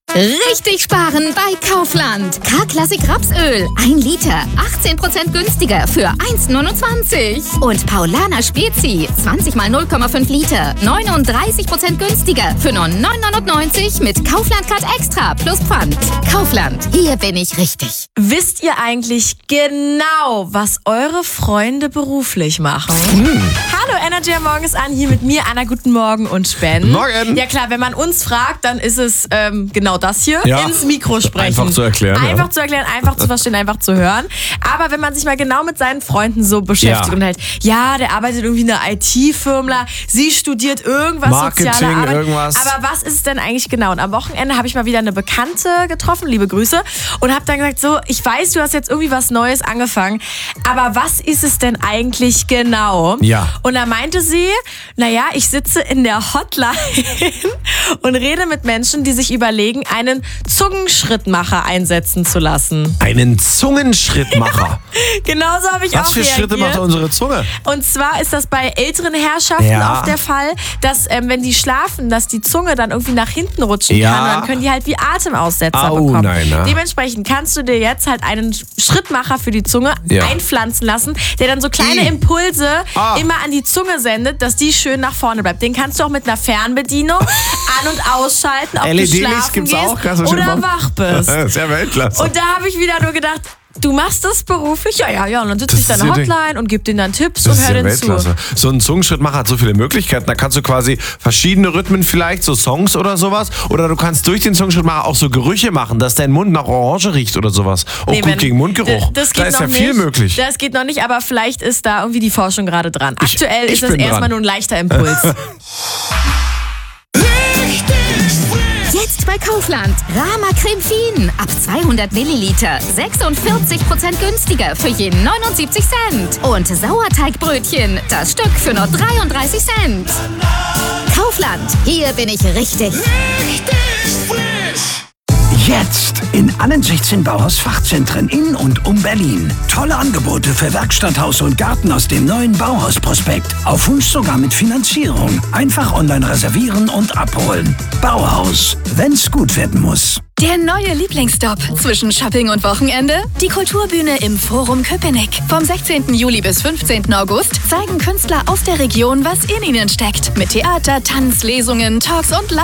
Richtig sparen bei Kaufland. K-Klassik Rapsöl. 1 Liter. 18% günstiger für 1,29. Und Paulaner Spezi. 20 mal 0,5 Liter. 39% günstiger für nur 9,99 mit Kaufland-Card Extra plus Pfand. Kaufland. Hier bin ich richtig. Wisst ihr eigentlich genau, was eure Freunde beruflich machen? Hallo, Energy am Morgen ist an. Hier mit mir, Anna. Guten Morgen und Ben. Morgen. Ja klar, wenn man uns fragt, dann ist es genau das hier. Ja. Ins Mikro sprechen. Einfach zu erklären. Einfach zu erklären, einfach zu verstehen, einfach zu hören. Aber wenn man sich mal genau mit seinen Freunden so beschäftigt und halt, ja, der arbeitet irgendwie in einer IT-Firma, sie studiert irgendwas, Marketing, soziale Arbeit. irgendwas. Aber was ist es denn eigentlich genau? Und am Wochenende habe ich mal wieder eine Bekannte getroffen, liebe Grüße, und habe dann gesagt, so, ich weiß, du hast jetzt irgendwie was Neues angefangen, aber was ist es denn eigentlich genau? Ja. Und da meinte sie, naja, ich sitze in der Hotline und rede mit Menschen, die sich überlegen, einen Zungenschrittmacher einsetzen zu lassen. Einen Zungenschrittmacher. Genauso habe ich Was auch für Schritte reagiert. macht unsere Zunge? Und zwar ist das bei älteren Herrschaften Ja. oft der Fall, dass wenn die schlafen, dass die Zunge dann irgendwie nach hinten rutschen Ja. kann und dann können die halt wie Atemaussetzer Au, bekommen. nein, ne? Dementsprechend kannst du dir jetzt halt einen Schrittmacher für die Zunge Ja. einpflanzen lassen, der dann so kleine Impulse immer an die Zunge sendet, dass die schön nach vorne bleibt. Den kannst du auch mit einer Fernbedienung an- und ausschalten, ob du LED-Licht schlafen gibt's gehst auch, kannst du schön oder machen. wach bist. Das ist ja Weltklasse. Und da habe ich wieder nur gedacht, du machst das beruflich? Ja. Und dann sitze ich da in der ist ja Hotline und gebe denen dann Tipps Das und ist höre ja denen zu. Weltklasse. So ein Zungenschrittmacher hat so viele Möglichkeiten. Da kannst du quasi verschiedene Rhythmen vielleicht, so Songs oder sowas. Oder du kannst durch den Zungenschrittmacher auch so Gerüche machen, dass dein Mund nach Orange riecht oder sowas. Auch Nee, gut wenn- gegen Mundgeruch. Das Da geht ist noch ja viel nicht. möglich. Das geht noch nicht, aber vielleicht ist da irgendwie die Forschung gerade dran. Aktuell ich ist das bin erstmal dran. nur ein leichter Impuls. Jetzt bei Kaufland. Rama Creme Fien. Ab 200 Milliliter. 46% günstiger für je 79 Cent. Und Sauerteigbrötchen. Das Stück für nur 33 Cent. Kaufland. Hier bin ich richtig. Jetzt in allen 16 Bauhaus-Fachzentren in und um Berlin. Tolle Angebote für Werkstatt, Haus und Garten aus dem neuen Bauhaus-Prospekt. Auf Wunsch sogar mit Finanzierung. Einfach online reservieren und abholen. Bauhaus, wenn's gut werden muss. Der neue Lieblingsstop zwischen Shopping und Wochenende? Die Kulturbühne im Forum Köpenick. Vom 16. Juli bis 15. August zeigen Künstler aus der Region, was in ihnen steckt. Mit Theater, Tanz, Lesungen, Talks und